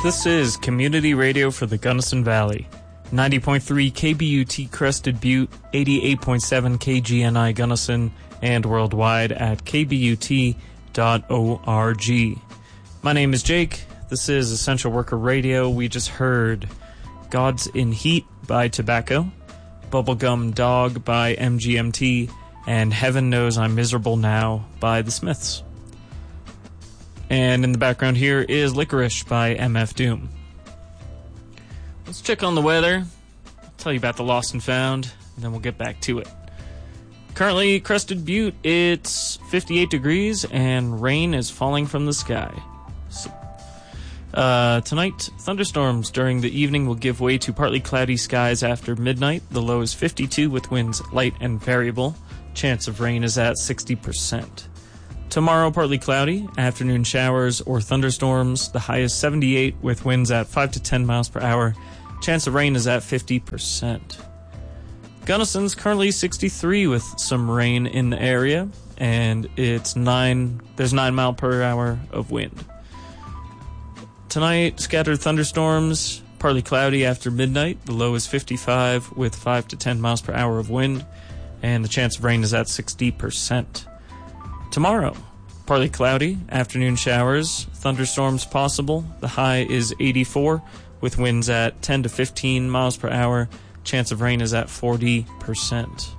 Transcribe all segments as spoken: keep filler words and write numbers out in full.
This is Community Radio for the Gunnison Valley. ninety point three K B U T Crested Butte, eighty-eight point seven K G N I Gunnison, and worldwide at k b u t dot org. My name is Jake. This is Essential Worker Radio. We just heard Gods in Heat by Tobacco, Bubblegum Dog by M G M T, and Heaven Knows I'm Miserable Now by The Smiths. And in the background here is Licorice by M F Doom. Let's check on the weather. I'll tell you about the lost and found, and then we'll get back to it. Currently, Crested Butte, it's fifty-eight degrees, and rain is falling from the sky. So, uh, tonight, thunderstorms during the evening will give way to partly cloudy skies after midnight. The low is fifty-two with winds light and variable. Chance of rain is at sixty percent. Tomorrow, partly cloudy, afternoon showers or thunderstorms. The high is seventy-eight with winds at five to ten miles per hour. Chance of rain is at fifty percent. Gunnison's currently sixty-three with some rain in the area, and it's nine, there's nine mile per hour of wind. Tonight, scattered thunderstorms, partly cloudy after midnight. The low is fifty-five with five to ten miles per hour of wind, and the chance of rain is at sixty percent. Tomorrow, partly cloudy, afternoon showers, thunderstorms possible. The high is eighty-four with winds at ten to fifteen miles per hour. Chance of rain is at forty percent.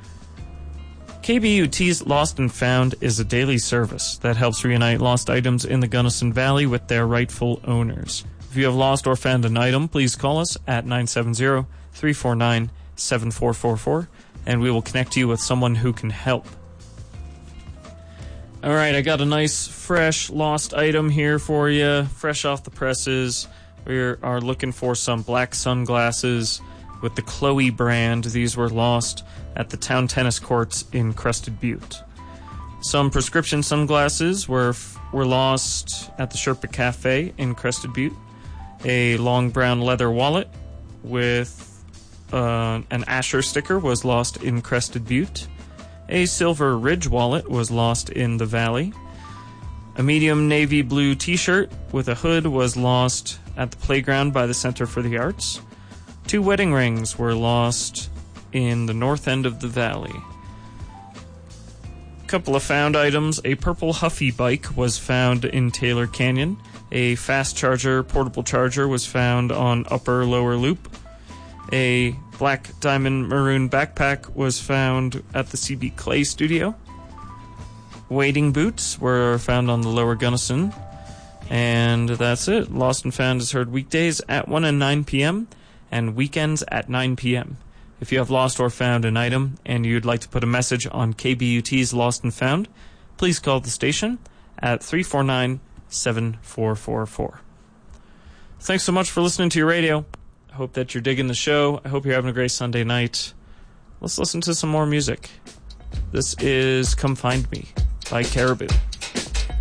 K B U T's Lost and Found is a daily service that helps reunite lost items in the Gunnison Valley with their rightful owners. If you have lost or found an item, please call us at nine seven zero, three four nine, seven four four four, and we will connect you with someone who can help. All right, I got a nice, fresh, lost item here for you, fresh off the presses. We are looking for some black sunglasses with the Chloe brand. These were lost at the town tennis courts in Crested Butte. Some prescription sunglasses were were lost at the Sherpa Cafe in Crested Butte. A long brown leather wallet with uh, an Asher sticker was lost in Crested Butte. A silver Ridge wallet was lost in the valley. A medium navy blue t-shirt with a hood was lost at the playground by the Center for the Arts. Two wedding rings were lost in the north end of the valley. A couple of found items. A purple Huffy bike was found in Taylor Canyon. A fast charger, portable charger, was found on Upper Lower Loop. A black diamond maroon backpack was found at the C B Clay studio. Wading boots were found on the Lower Gunnison. And that's it. Lost and Found is heard weekdays at one and nine p.m. and weekends at nine p.m. If you have lost or found an item and you'd like to put a message on K B U T's Lost and Found, please call the station at three four nine, seven four four four. Thanks so much for listening to your radio. I hope that you're digging the show. I hope you're having a great Sunday night. Let's listen to some more music. This is Come Find Me by Caribou.